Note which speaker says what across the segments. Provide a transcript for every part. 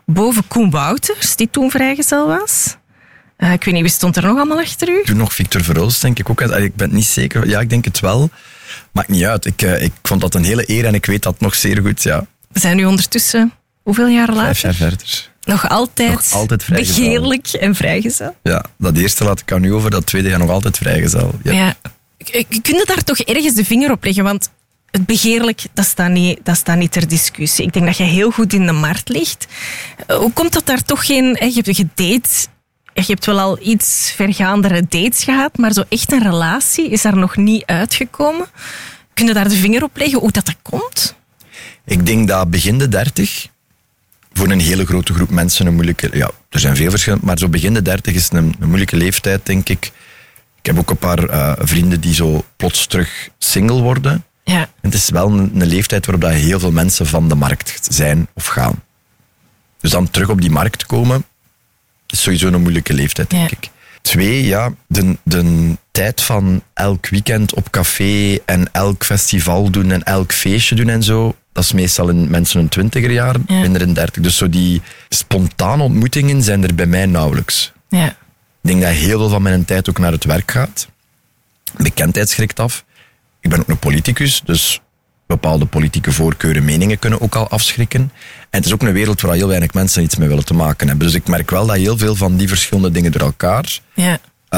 Speaker 1: boven Koen Wouters, die toen vrijgezel was. Ik weet niet, wie stond er nog allemaal achter u?
Speaker 2: Toen nog Victor Verhulst, denk ik ook. Ik ben niet zeker. Ja, ik denk het wel. Maakt niet uit. Ik vond dat een hele eer en ik weet dat nog zeer goed, ja.
Speaker 1: We zijn nu ondertussen, hoeveel jaar later?
Speaker 2: 5 jaar verder.
Speaker 1: Nog altijd
Speaker 2: vrijgezel.
Speaker 1: Begeerlijk en vrijgezel.
Speaker 2: Ja, dat eerste laat ik aan u over, dat tweede gaat nog altijd vrijgezel. Ja.
Speaker 1: Je kunt daar toch ergens de vinger op leggen, want het begeerlijk, dat staat niet ter discussie. Ik denk dat je heel goed in de markt ligt. Hoe komt dat daar toch geen... Je hebt gedate, je hebt wel al iets vergaandere dates gehad, maar zo echt een relatie is daar nog niet uitgekomen. Kun je daar de vinger op leggen hoe dat komt?
Speaker 2: Ik denk dat begin de 30... voor een hele grote groep mensen een moeilijke... Ja, er zijn veel verschillen, maar zo begin de 30 is een moeilijke leeftijd, denk ik. Ik heb ook een paar vrienden die zo plots terug single worden.
Speaker 1: Ja.
Speaker 2: En het is wel een leeftijd waarop dat heel veel mensen van de markt zijn of gaan. Dus dan terug op die markt komen, is sowieso een moeilijke leeftijd, denk ik. 2, ja, de tijd van elk weekend op café en elk festival doen en elk feestje doen en zo, dat is meestal in mensen hun 20er jaren, minder in 30. Dus zo die spontane ontmoetingen zijn er bij mij nauwelijks.
Speaker 1: Ja.
Speaker 2: Ik denk dat heel veel van mijn tijd ook naar het werk gaat. Bekendheid schrikt af. Ik ben ook een politicus, dus bepaalde politieke voorkeuren, meningen kunnen ook al afschrikken. En het is ook een wereld waar heel weinig mensen iets mee willen te maken hebben. Dus ik merk wel dat heel veel van die verschillende dingen door elkaar...
Speaker 1: Ja.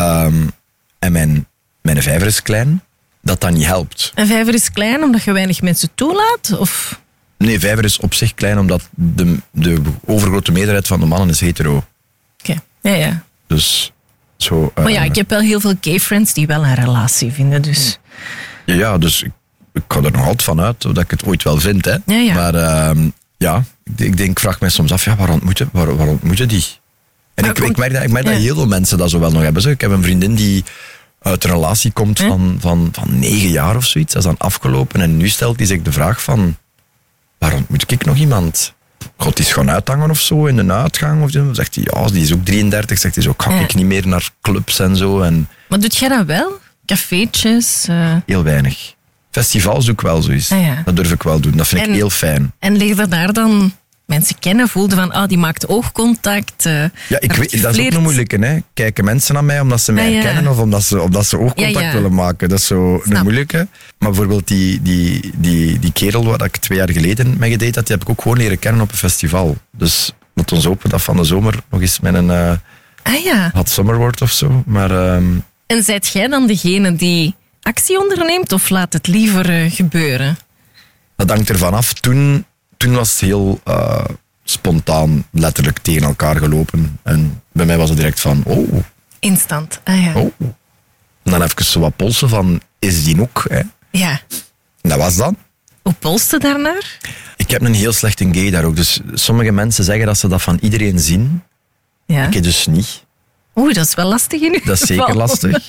Speaker 2: En mijn vijver is klein, dat niet helpt.
Speaker 1: Een vijver is klein omdat je weinig mensen toelaat? Of?
Speaker 2: Nee, vijver is op zich klein omdat de overgrote meerderheid van de mannen is hetero.
Speaker 1: Oké, ja.
Speaker 2: Dus zo...
Speaker 1: maar ja, ik heb wel heel veel gay friends die wel een relatie vinden, dus...
Speaker 2: Ja, dus ik ga er nog altijd van uit dat ik het ooit wel vind, hè.
Speaker 1: Ja.
Speaker 2: Maar ik vraag mij soms af, waar ontmoeten die? En ik merk dat heel veel mensen dat zo wel nog hebben. Zo. Ik heb een vriendin die uit een relatie komt van 9 jaar of zoiets. Dat is dan afgelopen en nu stelt hij zich de vraag van, waar ontmoet ik nog iemand? God, die is gaan uithangen of zo, in een uitgang. Of zo. Zegt hij, ja, die is ook 33. Zegt hij zo, ga ik niet meer naar clubs en zo.
Speaker 1: Maar doet jij dat wel? Cafeetjes?
Speaker 2: Heel weinig. Festivals ook wel zoiets. Dat durf ik wel doen. Dat vind ik heel fijn.
Speaker 1: En leer je daar dan mensen kennen? Voelde van, die maakt oogcontact.
Speaker 2: Ja, ik weet, dat is ook een moeilijke. Hè? Kijken mensen naar mij omdat ze mij herkennen of omdat ze oogcontact willen maken. Dat is zo een moeilijke. Maar bijvoorbeeld die kerel waar ik 2 jaar geleden mee gedate had, die heb ik ook gewoon leren kennen op een festival. Dus laat ons hopen dat van de zomer nog eens met een hot summer wordt of zo. Maar...
Speaker 1: En zijt jij dan degene die actie onderneemt of laat het liever gebeuren?
Speaker 2: Dat hangt ervan af. Toen was het heel spontaan, letterlijk tegen elkaar gelopen. En bij mij was het direct van,
Speaker 1: Instant,
Speaker 2: Oh. En dan even zo wat polsen van, is die ook? Hè?
Speaker 1: Ja.
Speaker 2: En dat was dan.
Speaker 1: Hoe polste daarnaar?
Speaker 2: Ik heb een heel slechte gay daar ook. Dus sommige mensen zeggen dat ze dat van iedereen zien.
Speaker 1: Ja.
Speaker 2: Ik dus niet.
Speaker 1: Dat is wel lastig in uw
Speaker 2: Dat is zeker lastig.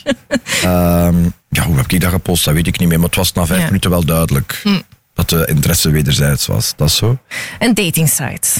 Speaker 2: Hoe heb ik dat gepolst? Dat weet ik niet meer. Maar het was na 5 minuten wel duidelijk dat de interesse wederzijds was. Dat is zo.
Speaker 1: En dating sites?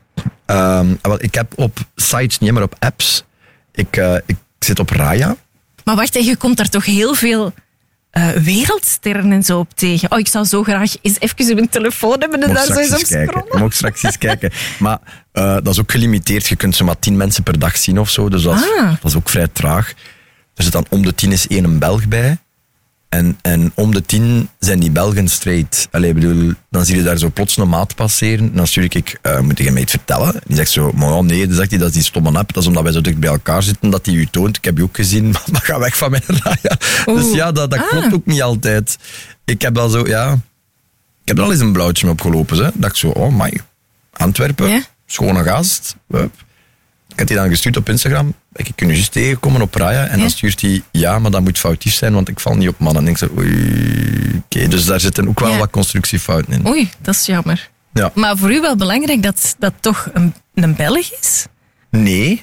Speaker 2: Ik heb op sites, niet maar op apps. Ik zit op Raya.
Speaker 1: Maar wacht, je komt daar toch heel veel wereldsterren en zo op tegen. Ik zou zo graag eens even op mijn telefoon hebben en daar zo eens op scrollen.
Speaker 2: Je mag straks eens kijken. Maar dat is ook gelimiteerd. Je kunt ze maar 10 mensen per dag zien of zo. Dus dat is ook vrij traag. Er zit dan om de 10 is 1 een Belg bij. En om de 10 zijn die Belgen straight. Dan zie je daar zo plots een maat passeren. En dan stuur ik, moet je mij iets vertellen? Die zegt zo, maar nee, dan zegt hij, dat is die stomme app. Dat is omdat wij zo dicht bij elkaar zitten, dat hij u toont. Ik heb je ook gezien, maar ga weg van mijn Raya. Dus ja, dat klopt ook niet altijd. Ik heb al zo, ik heb er al eens een blauwtje mee opgelopen. Hè. Dat ik zo, Antwerpen, schone gast. Ik had die dan gestuurd op Instagram. Ik kun je juist tegenkomen op Raya. En dan stuurt hij, maar dat moet foutief zijn, want ik val niet op mannen. En ik zeg, oké. Dus daar zitten ook wel wat constructiefouten in.
Speaker 1: Oei, dat is jammer.
Speaker 2: Ja.
Speaker 1: Maar voor u wel belangrijk dat dat toch een Belg is?
Speaker 2: Nee.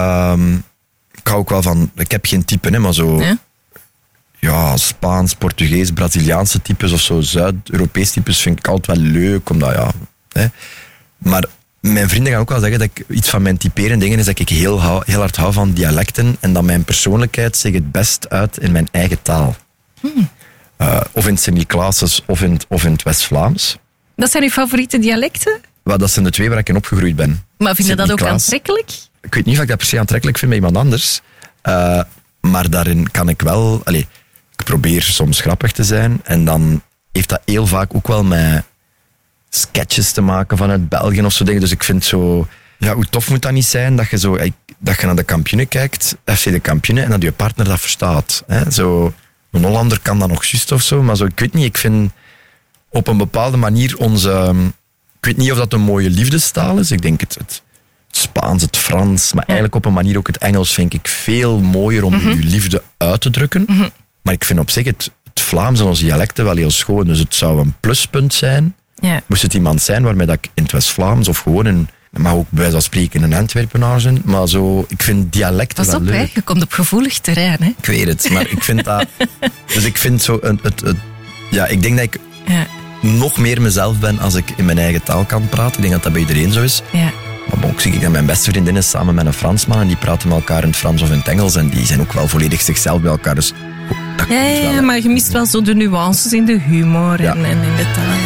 Speaker 2: Ik hou ook wel van... Ik heb geen type, hè, maar zo... Ja, Spaans, Portugees, Braziliaanse types of zo. Zuid-Europees types vind ik altijd wel leuk, omdat Maar... Mijn vrienden gaan ook wel zeggen dat ik iets van mijn typerende dingen is dat ik heel hard hou van dialecten en dat mijn persoonlijkheid zich het best uit in mijn eigen taal. Of in het Sint-Niklaas of in het West-Vlaams.
Speaker 1: Dat zijn uw favoriete dialecten?
Speaker 2: dat zijn de twee waar ik in opgegroeid ben.
Speaker 1: Maar vind je dat ook aantrekkelijk?
Speaker 2: Ik weet niet of ik dat per se aantrekkelijk vind bij iemand anders. Maar daarin kan ik wel... ik probeer soms grappig te zijn. En dan heeft dat heel vaak ook wel met sketches te maken vanuit België of zo dingen. Dus ik vind zo... Ja, hoe tof moet dat niet zijn dat je naar de kampioenen kijkt, FC de kampioenen, en dat je partner dat verstaat. Hè? Zo, een Hollander kan dat nog juist of zo, maar zo, ik weet niet, ik vind op een bepaalde manier onze... Ik weet niet of dat een mooie liefdestaal is. Ik denk het Spaans, het Frans, maar eigenlijk op een manier ook het Engels vind ik veel mooier om je liefde uit te drukken. Mm-hmm. Maar ik vind op zich het Vlaams en onze dialecten wel heel schoon. Dus het zou een pluspunt zijn. Ja. Moest het iemand zijn waarmee dat ik in het West-Vlaams of gewoon in... Maar ook bij wijze van spreken in een Antwerpenaar zijn. Maar zo, ik vind dialecten wel leuk. Pas op,
Speaker 1: je komt op gevoelig terrein. Hè?
Speaker 2: Ik weet het, maar ik vind dat... Dus ik vind zo... ik denk dat ik nog meer mezelf ben als ik in mijn eigen taal kan praten. Ik denk dat dat bij iedereen zo is. Ja. Maar bon, ik zie dat mijn beste vriendin is samen met een Fransman en die praten met elkaar in het Frans of in het Engels en die zijn ook wel volledig zichzelf bij elkaar. Dus dat
Speaker 1: ja, maar je mist wel zo de nuances in de humor en in de taal.